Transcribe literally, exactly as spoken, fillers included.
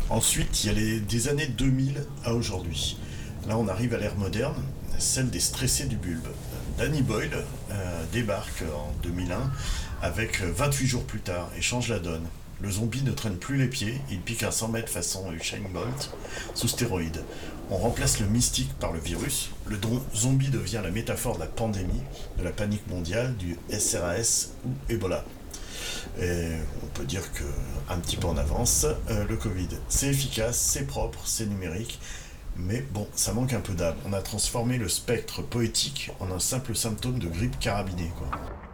Ensuite, il y a les, des années deux mille à aujourd'hui. Là, on arrive à l'ère moderne, celle des stressés du bulbe. Danny Boyle euh, débarque en deux mille un avec vingt-huit jours plus tard et change la donne. Le zombie ne traîne plus les pieds, il pique un cent mètres façon Usain Bolt sous stéroïdes. On remplace le mystique par le virus. Le don- zombie devient la métaphore de la pandémie, de la panique mondiale, du S R A S ou Ebola. Et on peut dire que un petit peu en avance, euh, le Covid, c'est efficace, c'est propre, c'est numérique, mais bon, ça manque un peu d'âme. On a transformé le spectre poétique en un simple symptôme de grippe carabinée, quoi.